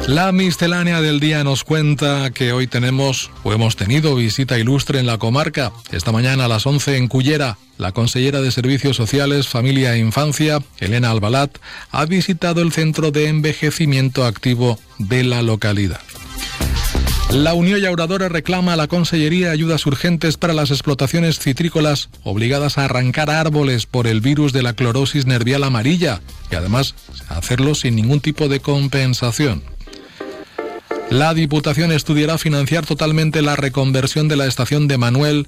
La miscelánea del día nos cuenta que hoy hemos tenido visita ilustre en la comarca. Esta mañana a las 11 en Cullera, la consellera de Servicios Sociales, Familia e Infancia, Elena Albalat, ha visitado el centro de envejecimiento activo de la localidad. La Unió Llauradora reclama a la Consellería ayudas urgentes para las explotaciones citrícolas obligadas a arrancar árboles por el virus de la clorosis nervial amarilla y además hacerlo sin ningún tipo de compensación. La Diputación estudiará financiar totalmente la reconversión de la estación de Manuel